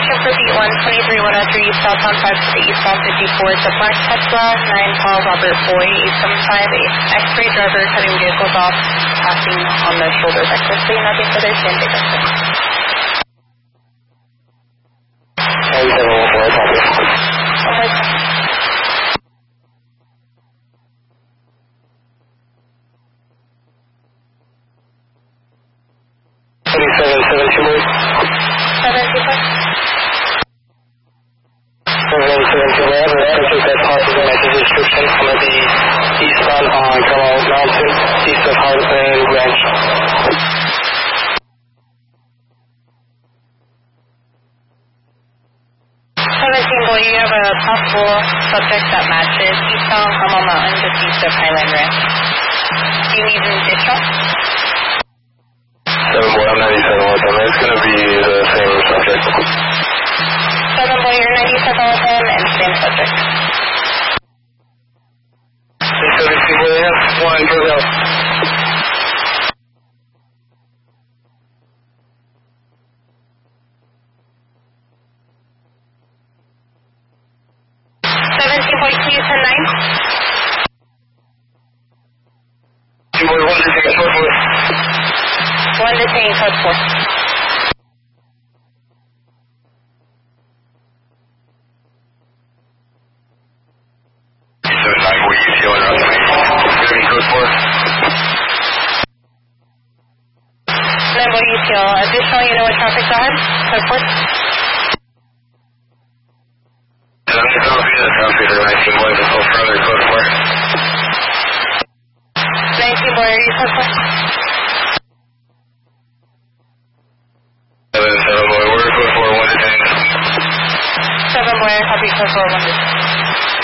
Destination for B1, 23103, southbound 5 to the eastbound 54. It's a black Tesla, 9 Paul Robert Boy, 875, X-ray driver cutting vehicles off, passing on the shoulder recklessly, nothing further, stand by custom. Eastbound on Carmel Mountain, east of Hardman Ranch. 17 boy, you have a possible subject that matches eastbound Carmel Mountain, just east of Highland Ranch. Do you need an additional? 7 boy, I'm 97 with them. It's going to be the same subject. 7 boy, you're 97 with him, and same subject. 17 boy, yeah, 1 for help. 17 boy, can you send 9? 2 boy, 1 to take code 4. 1 to take code 4. Additional, you know what traffic's on? Code 4? I'm just going to be the traffic or 19 boys until further code 4. 19 boy, are you code 4? 7 boy, we're code 4, 1 to 10. 7 boy, I copy code 4, 1 to 10.